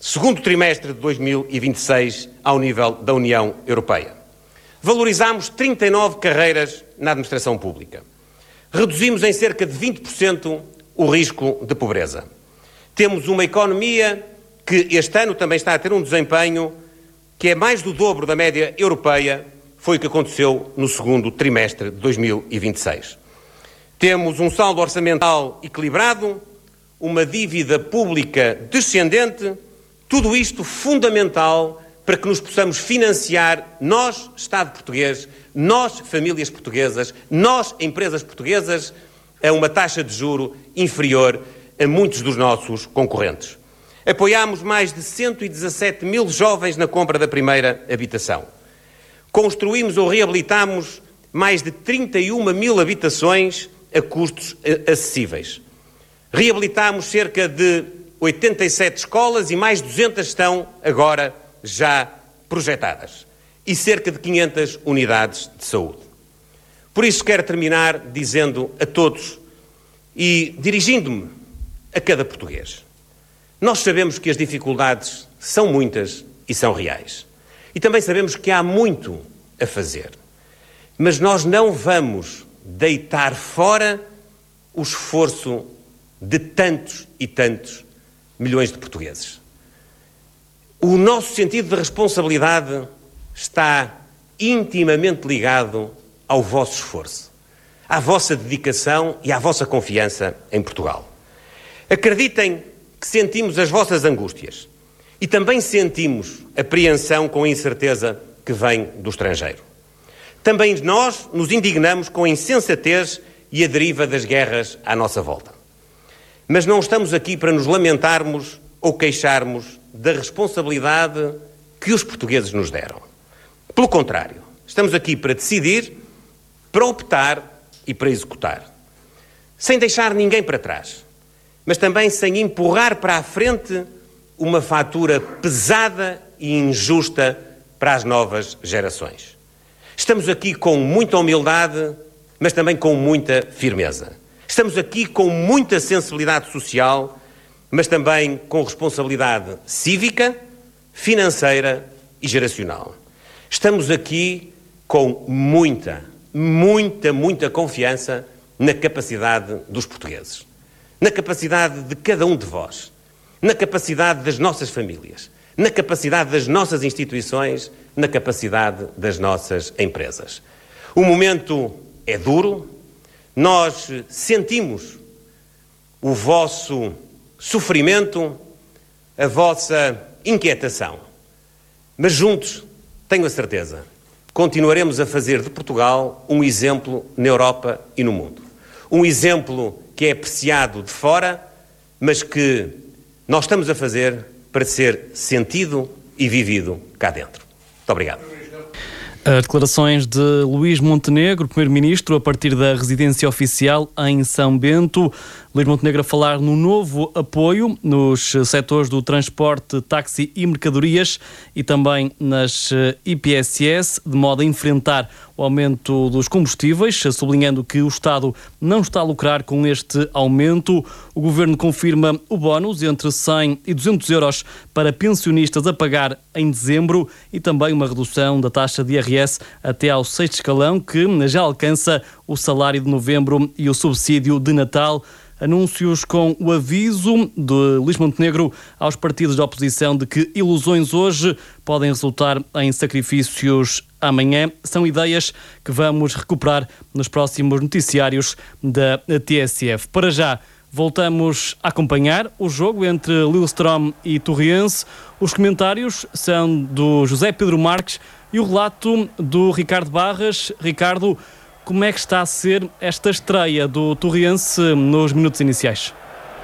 segundo trimestre de 2026 ao nível da União Europeia. Valorizámos 39 carreiras na administração pública. Reduzimos em cerca de 20% o risco de pobreza. Temos uma economia que este ano também está a ter um desempenho que é mais do dobro da média europeia, foi o que aconteceu no segundo trimestre de 2026. Temos um saldo orçamental equilibrado, uma dívida pública descendente, tudo isto fundamental para que nos possamos financiar, nós, Estado português, nós, famílias portuguesas, nós, empresas portuguesas, a uma taxa de juro inferior a muitos dos nossos concorrentes. Apoiámos mais de 117 mil jovens na compra da primeira habitação. Construímos ou reabilitámos mais de 31 mil habitações a custos acessíveis. Reabilitámos cerca de 87 escolas e mais 200 estão agora já projetadas. E cerca de 500 unidades de saúde. Por isso quero terminar dizendo a todos e dirigindo-me a cada português. Nós sabemos que as dificuldades são muitas e são reais. E também sabemos que há muito a fazer. Mas nós não vamos deitar fora o esforço de tantos e tantos milhões de portugueses. O nosso sentido de responsabilidade está intimamente ligado ao vosso esforço, à vossa dedicação e à vossa confiança em Portugal. Acreditem que sentimos as vossas angústias e também sentimos apreensão com a incerteza que vem do estrangeiro. Também nós nos indignamos com a insensatez e a deriva das guerras à nossa volta. Mas não estamos aqui para nos lamentarmos ou queixarmos da responsabilidade que os portugueses nos deram. Pelo contrário, estamos aqui para decidir, para optar e para executar. Sem deixar ninguém para trás, mas também sem empurrar para a frente uma fatura pesada e injusta para as novas gerações. Estamos aqui com muita humildade, mas também com muita firmeza. Estamos aqui com muita sensibilidade social, mas também com responsabilidade cívica, financeira e geracional. Estamos aqui com muita confiança na capacidade dos portugueses, na capacidade de cada um de vós, na capacidade das nossas famílias, na capacidade das nossas instituições, na capacidade das nossas empresas. O momento é duro, nós sentimos o vosso sofrimento, a vossa inquietação, mas juntos, tenho a certeza, continuaremos a fazer de Portugal um exemplo na Europa e no mundo. Um exemplo que é apreciado de fora, mas que nós estamos a fazer para ser sentido e vivido cá dentro. Muito obrigado. As declarações de Luís Montenegro, Primeiro-Ministro, a partir da residência oficial em São Bento. Luís Montenegro a falar no novo apoio nos setores do transporte, táxi e mercadorias e também nas IPSS, de modo a enfrentar o aumento dos combustíveis, sublinhando que o Estado não está a lucrar com este aumento. O Governo confirma o bónus entre 100 e 200 euros para pensionistas a pagar em dezembro e também uma redução da taxa de IRS até ao 6º escalão, que já alcança o salário de novembro e o subsídio de Natal. Anúncios com o aviso de Luís Montenegro aos partidos da oposição de que ilusões hoje podem resultar em sacrifícios amanhã. São ideias que vamos recuperar nos próximos noticiários da TSF. Para já, voltamos a acompanhar o jogo entre Lillestrøm e Torriense. Os comentários são do José Pedro Marques e o relato do Ricardo Barras. Ricardo, como é que está a ser esta estreia do Torriense nos minutos iniciais?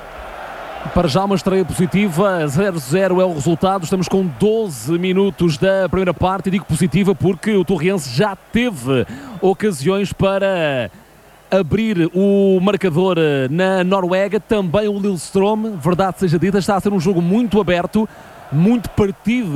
Para já uma estreia positiva, 0-0 é o resultado, estamos com 12 minutos da primeira parte e digo positiva porque o Torriense já teve ocasiões para abrir o marcador na Noruega, também o Lillestrøm, verdade seja dita, está a ser um jogo muito aberto, muito partido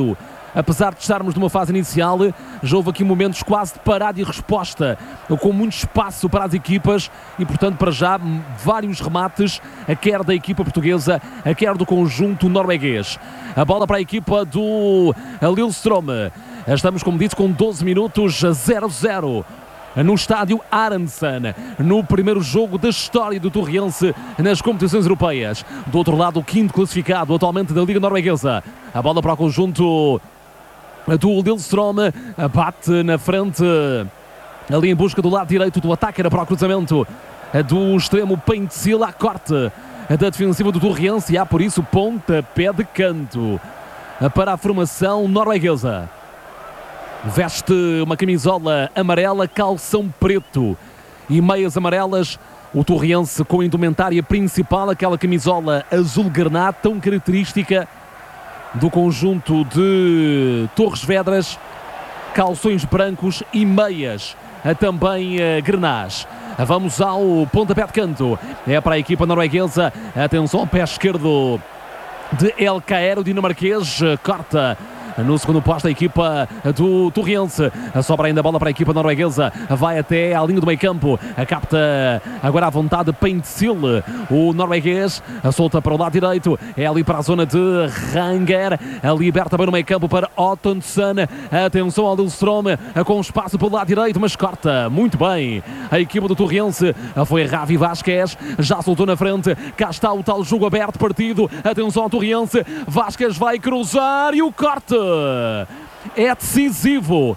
Apesar de estarmos numa fase inicial, já houve aqui momentos quase de parada e resposta, com muito espaço para as equipas e, portanto, para já, vários remates, quer da equipa portuguesa, quer do conjunto norueguês. A bola para a equipa do Lillestrøm. Estamos, como disse, com 12 minutos, 0-0. No estádio Arendsson, no primeiro jogo da história do Torriense nas competições europeias. Do outro lado, o quinto classificado atualmente da Liga Norueguesa. A bola para o conjunto do Lillestrøm, bate na frente, ali em busca do lado direito do ataque, era para o cruzamento do extremo Paintsil, à corte da defensiva do Torriense, e há por isso pontapé de canto para a formação norueguesa. Veste uma camisola amarela, calção preto e meias amarelas. O Torriense com a indumentária principal, aquela camisola azul granate, tão característica do conjunto de Torres Vedras, calções brancos e meias também grenás. Vamos ao pontapé de canto, é para a equipa norueguesa. Atenção ao pé esquerdo de El Caero, dinamarquês, corta no segundo posto a equipa do Torriense. Sobra ainda a bola para a equipa norueguesa, vai até à linha do meio campo, capta agora à vontade Paintsil, o norueguês, solta para o lado direito, é ali para a zona de Ranger, liberta bem no meio campo para Ottonsson. Atenção ao Lillestrøm com espaço pelo lado direito, mas corta muito bem a equipa do Torriense. Foi Ravi Vasquez, já soltou na frente, cá está o tal jogo aberto, partido. Atenção ao Torriense, Vasquez vai cruzar e o corte é decisivo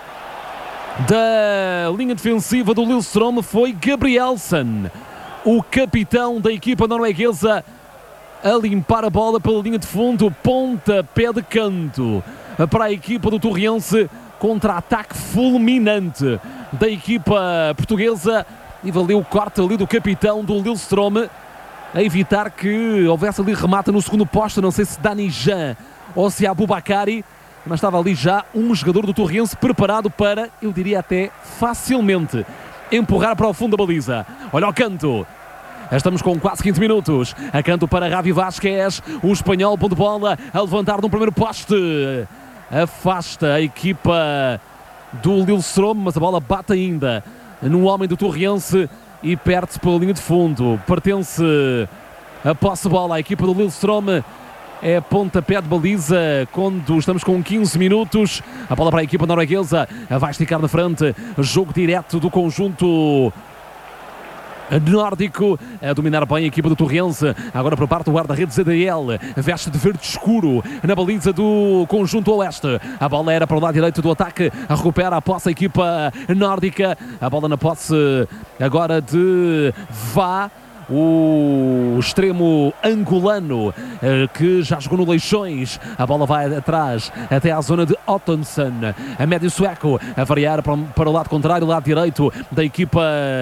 da linha defensiva do Lillestrøm. Foi Gabrielsen, o capitão da equipa norueguesa, a limpar a bola pela linha de fundo. Pontapé de canto para a equipa do Torriense, contra-ataque fulminante da equipa portuguesa, e valeu o corte ali do capitão do Lillestrøm, a evitar que houvesse ali remata no segundo posto. Não sei se Dani Jean ou se Aboubakari, mas estava ali já um jogador do Torriense preparado para, eu diria até facilmente, empurrar para o fundo da baliza. Olha o canto. Estamos com quase 15 minutos. A canto para Ravi Vasquez, o espanhol, bom de bola, a levantar no primeiro poste. Afasta a equipa do Lillestrøm, mas a bola bate ainda no homem do Torriense e perde-se pela linha de fundo. Pertence a posse de bola à equipa do Lillestrøm. É pontapé de baliza quando estamos com 15 minutos. A bola para a equipa norueguesa, vai esticar na frente. Jogo direto do conjunto nórdico, a dominar bem a equipa do Torriense. Agora por parte do guarda-redes ADL, veste de verde escuro na baliza do conjunto oeste. A bola era para o lado direito do ataque, recupera a posse a equipa nórdica. A bola na posse agora de Vá, o extremo angolano que já jogou no Leixões. A bola vai atrás até à zona de Ottonsson, a médio sueco, a variar para o lado contrário, lado direito da equipa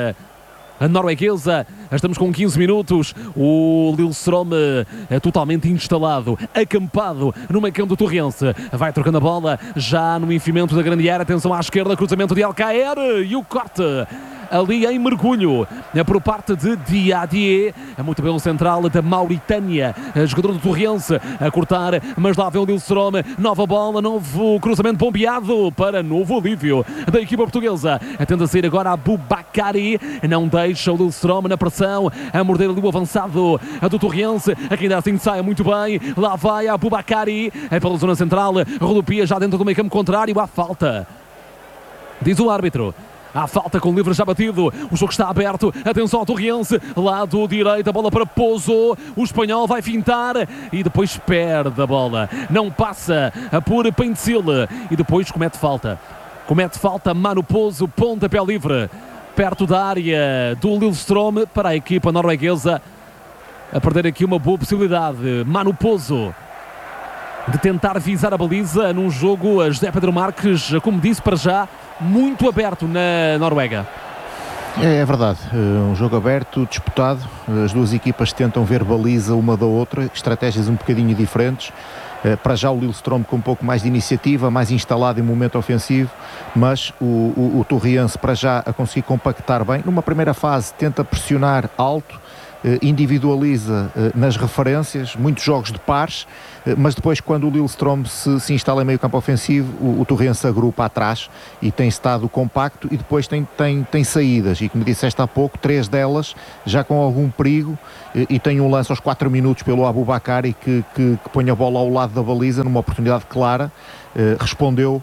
norueguesa. Estamos com 15 minutos. O Lillestrøm é totalmente instalado, acampado no meio campo do Torriense. Vai trocando a bola já no enfiamento da grande área. Atenção à esquerda, cruzamento de El Caer e o corte ali em mergulho por parte de Diadie. É muito bem o central da Mauritânia, jogador do Torriense, a cortar, mas lá vem o Lillestrøm. Nova bola, novo cruzamento bombeado para novo alívio da equipa portuguesa. Tenta sair agora a Aboubakari, não deixa o Lillestrøm na pressão, a morder ali o avançado do Torriense, que ainda assim sai muito bem. Lá vai a Aboubakari pela zona central, rodopia já dentro do meio campo contrário. Há falta, diz o árbitro. Há falta com o livre já batido. O jogo está aberto. Atenção ao Torriense. Lado direito. A bola para Pozo. O espanhol vai fintar e depois perde a bola. Não passa por Paintsil. E depois comete falta. Comete falta Manu Pozo. Pontapé livre. Perto da área do Lillestrøm para a equipa norueguesa. A perder aqui uma boa possibilidade. Manu Pozo de tentar visar a baliza num jogo, a José Pedro Marques, como disse, para já muito aberto na Noruega. É verdade, um jogo aberto, disputado, as duas equipas tentam ver baliza uma da outra, estratégias um bocadinho diferentes. Para já o Lillestrøm com um pouco mais de iniciativa, mais instalado em momento ofensivo, mas o Torriense para já a conseguir compactar bem. Numa primeira fase tenta pressionar alto, individualiza nas referências, muitos jogos de pares, mas depois quando o Lillestrøm se instala em meio campo ofensivo, o Torrense agrupa atrás e tem estado compacto e depois tem saídas, e como disseste há pouco, 3 delas já com algum perigo, e tem um lance aos 4 minutos pelo Aboubakari que põe a bola ao lado da baliza numa oportunidade clara. Respondeu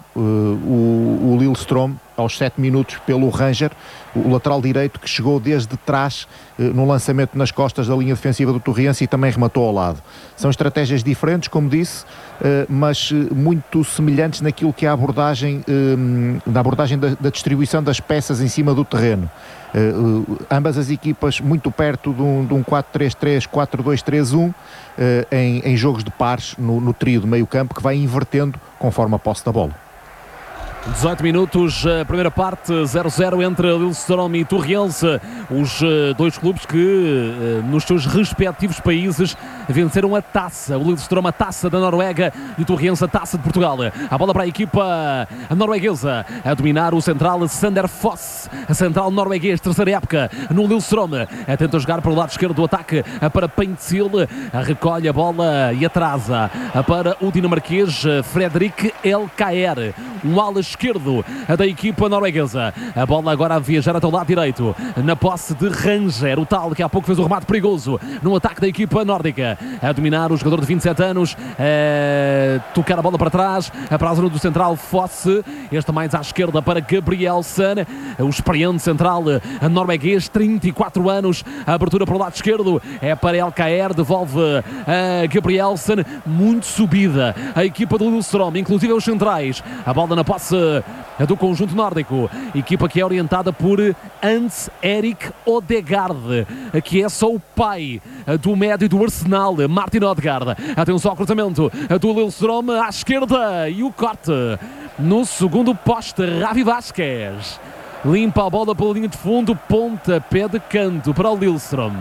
o Lillestrøm aos 7 minutos pelo Ranger, o lateral direito, que chegou desde trás no lançamento nas costas da linha defensiva do Torrense e também rematou ao lado. São estratégias diferentes, como disse, mas muito semelhantes naquilo que é a abordagem, na abordagem da distribuição das peças em cima do terreno. Ambas as equipas muito perto de um 4-3-3, 4-2-3-1, em jogos de pares no trio de meio campo, que vai invertendo conforme a posse da bola. 18 minutos, primeira parte, 0-0 entre Lillestrøm e Torrense, os dois clubes que nos seus respectivos países venceram a taça. O Lillestrøm a taça da Noruega e o Torrense a taça de Portugal. A bola para a equipa norueguesa, a dominar o central Sander Foss, a central norueguês, terceira época no Lillestrøm, tenta jogar para o lado esquerdo do ataque para Paintsil, recolhe a bola e atrasa para o dinamarquês Fredrik Elkaer, um ala esquerdo da equipa norueguesa. A bola agora a viajar até o lado direito, na posse de Ranger, o tal que há pouco fez um remate perigoso no ataque da equipa nórdica. A dominar o jogador de 27 anos, tocar a bola para trás, para a zona do central Fosse, este mais à esquerda para Gabrielsen, o experiente central norueguês, 34 anos, a abertura para o lado esquerdo é para Elkaer, devolve a Gabrielsen, muito subida a equipa do Lillestrøm, inclusive os centrais. A bola na posse do conjunto nórdico, equipa que é orientada por Hans-Erik Odegaard, que é só o pai do médio do Arsenal, Martin Odegaard. Atenção ao cruzamento do Lillestrøm à esquerda e o corte no segundo poste. Ravi Vasquez limpa a bola pela linha de fundo, pontapé de canto para o Lillestrøm.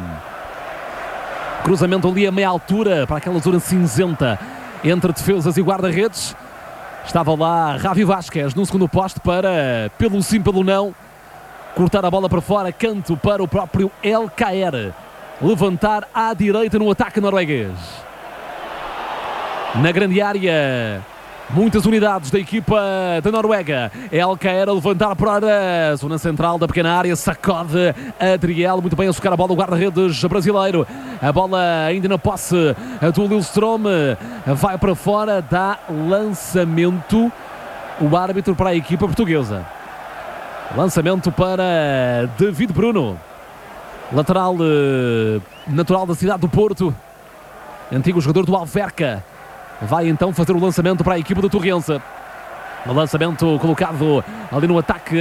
Cruzamento ali a meia altura para aquela zona cinzenta entre defesas e guarda-redes. Estava lá Ravi Vasquez no segundo poste para, pelo sim, pelo não, cortar a bola para fora, canto para o próprio Elkaer, levantar à direita no ataque norueguês. Na grande área, muitas unidades da equipa da Noruega. Elkaer a levantar para a zona central da pequena área, sacode Adriel, muito bem a socar a bola o guarda-redes brasileiro. A bola ainda na posse do Lillestrøm, vai para fora, dá lançamento o árbitro para a equipa portuguesa. Lançamento para David Bruno, lateral natural da cidade do Porto, antigo jogador do Alverca. Vai então fazer o lançamento para a equipa do Torrense. O lançamento colocado ali no ataque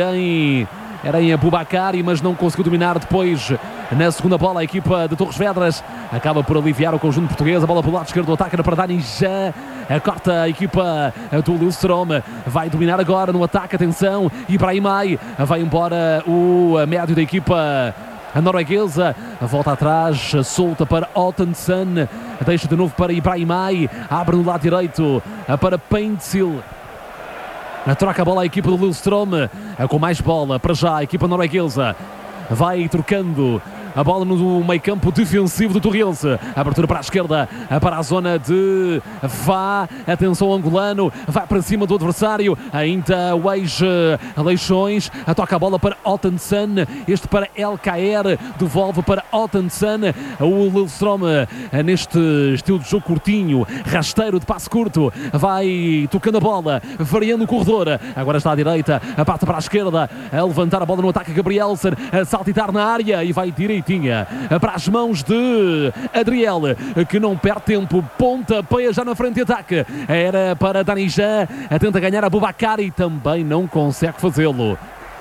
era em Aboubakari, mas não conseguiu dominar depois. Na segunda bola, a equipa de Torres Vedras acaba por aliviar o conjunto português. A bola pelo lado esquerdo do ataque para Dani já corta a equipa do Lillestrøm. Vai dominar agora no ataque, atenção, Ibrahimai. Vai embora o médio da equipa a norueguesa, volta atrás, solta para Ottensen, deixa de novo para Ibrahimai, abre no lado direito para Paintsil. Troca a bola a equipa do Lillestrøm, com mais bola para já a equipa norueguesa. Vai trocando a bola no meio campo defensivo do Torrense. Abertura para a esquerda, para a zona de Vá. Atenção ao angolano, vai para cima do adversário. Ainda o ex-Leixões. Toca a bola para Ottensen. Este para Elkaer. Devolve para Ottensen. O Lillestrøm, neste estilo de jogo curtinho, rasteiro de passe curto, vai tocando a bola, variando o corredor. Agora está à direita, parte para a esquerda, a levantar a bola no ataque. Gabrielsen a saltitar na área e vai direitinha para as mãos de Adriel, que não perde tempo, pontapeia já na frente de ataque. Era para Danija, tenta ganhar a Aboubakari e também não consegue fazê-lo.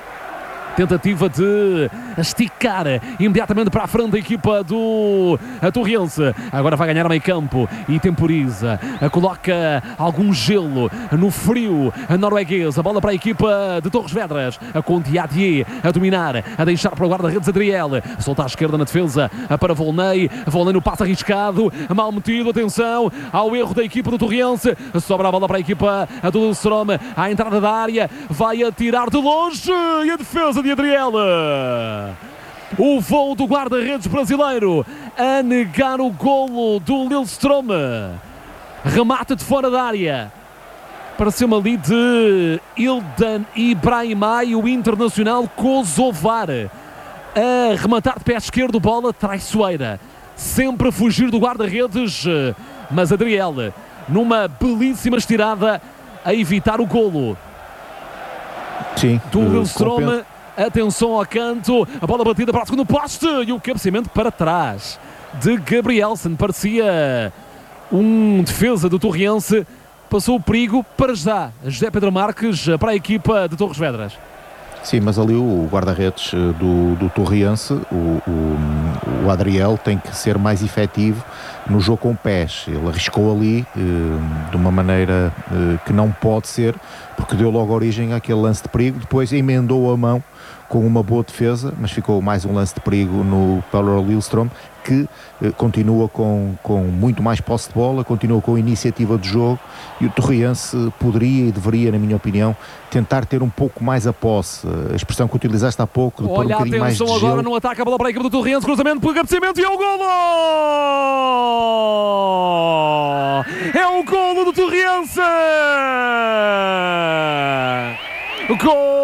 Tentativa de esticar imediatamente para a frente da equipa do Torrense. Agora vai ganhar meio campo e temporiza. Coloca algum gelo no frio norueguês. A bola para a equipa de Torres Vedras. Com Diadier a dominar, a deixar para o guarda-redes Adriel. Solta à esquerda na defesa para Volney. Volney no passo arriscado. Mal metido. Atenção ao erro da equipa do Torrense. Sobra a bola para a equipa do Lillestrøm. À entrada da área. Vai atirar de longe. E a defesa de Adriel. O voo do guarda-redes brasileiro a negar o golo do Lillström. Remata de fora da área. Pareceu-me ali de Ildan Ibrahimay, o internacional kosovar. A rematar de pé esquerdo, bola traiçoeira. Sempre a fugir do guarda-redes, mas Adriel, numa belíssima estirada, a evitar o golo. Sim, Do Lillström. Atenção ao canto, a bola batida para o segundo poste e o cabeceamento para trás de Gabrielsen. Parecia um defesa do Torriense. Passou o perigo para já José Pedro Marques para a equipa de Torres Vedras. Sim, mas ali o guarda-redes do Torriense, o Adriel, tem que ser mais efetivo no jogo com pés. Ele arriscou ali de uma maneira que não pode ser, porque deu logo origem àquele lance de perigo. Depois emendou a mão com uma boa defesa, mas ficou mais um lance de perigo para o Lillström, que continua com muito mais posse de bola, continua com iniciativa de jogo, e o Torriense poderia e deveria, na minha opinião, tentar ter um pouco mais a posse. A expressão que utilizaste há pouco, de pôr um bocadinho mais de gelo. Olha, atenção agora no ataque, a bola para a equipe do Torriense, cruzamento pelo cabeceamento e é o golo! É o golo do Torriense! Gol